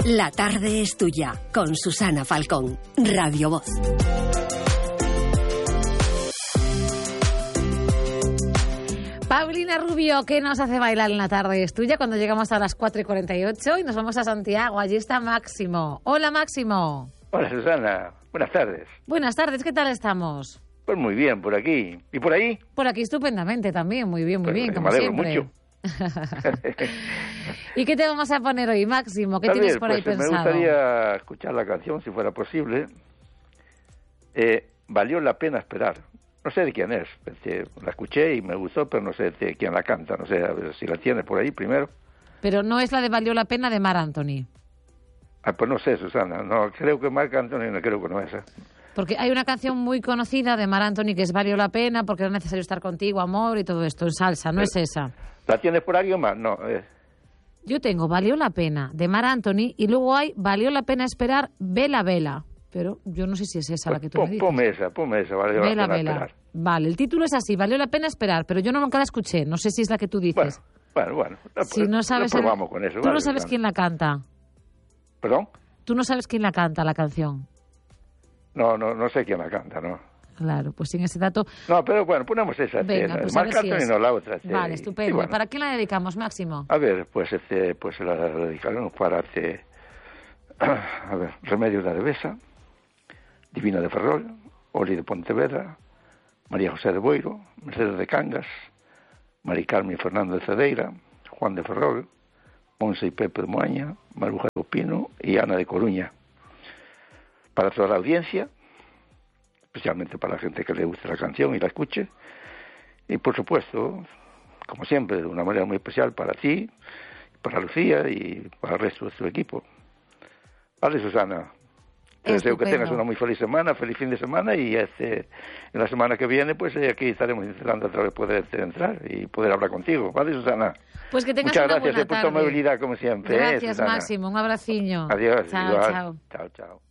La tarde es tuya, con Susana Falcón, Radio Voz. Paulina Rubio, ¿qué nos hace bailar en La tarde es tuya cuando llegamos a las 4:48 y nos vamos a Santiago? Allí está Máximo. Hola, Máximo. Hola, Susana. Buenas tardes. Buenas tardes, ¿qué tal estamos? Pues muy bien, por aquí. ¿Y por ahí? Por aquí estupendamente también, muy bien, como me alegro siempre. Mucho. ¿Y qué te vamos a poner hoy, Máximo? ¿Qué tienes por ahí pensado? Me gustaría escuchar la canción, si fuera posible. Valió la pena esperar. No sé de quién es. La escuché y me gustó, pero no sé de quién la canta. No sé, a ver si la tienes por ahí primero. Pero no es la de Valió la pena de Mar Anthony. Pues no sé, Susana. No, creo que Marc Anthony, no creo que no es esa. Porque hay una canción muy conocida de Mar Anthony que es Valió la pena, porque era necesario estar contigo, amor, y todo esto en salsa. No es esa. ¿La tienes por alguien más? No. Yo tengo Valió la pena de Mar Anthony y luego hay Valió la pena esperar, Vela, Vela. Pero yo no sé si es esa la que tú me dices. Ponme esa, Valió Vela, la pena Vela. esperar. Vale, el título es así, Valió la pena esperar, pero yo nunca la escuché. No sé si es la que tú dices. Bueno. Si no sabes, probamos con eso. Tú no sabes quién la canta. ¿Perdón? Tú no sabes quién la canta, la canción. No sé quién la canta, ¿no? Claro, pues sin ese dato... No, pero bueno, ponemos esa. Venga, pues Marc Anthony, no la otra. Vale, estupendo. Bueno. ¿Para quién la dedicamos, Máximo? A ver, pues la dedicaremos para Remedios de Arevesa, Divina de Ferrol, Oli de Pontevedra, María José de Boiro, Mercedes de Cangas, Mari Carmen y Fernando de Cedeira, Juan de Ferrol, Monse y Pepe de Moaña, Maruja de Opino y Ana de Coruña. Para toda la audiencia, especialmente para la gente que le guste la canción y la escuche, y por supuesto, como siempre, de una manera muy especial para ti, para Lucía y para el resto de tu equipo. Vale, Susana. Te deseo que tengas una muy feliz semana, feliz fin de semana, y en la semana que viene, pues aquí estaremos intentando otra vez poder entrar y poder hablar contigo. ¿Vale, Susana? Pues que tengas muchas una gracias buena por tarde. tu amabilidad, como siempre. Gracias, Susana. Máximo. Un abraciño. Adiós. Chao, igual. chao. Chao, chao.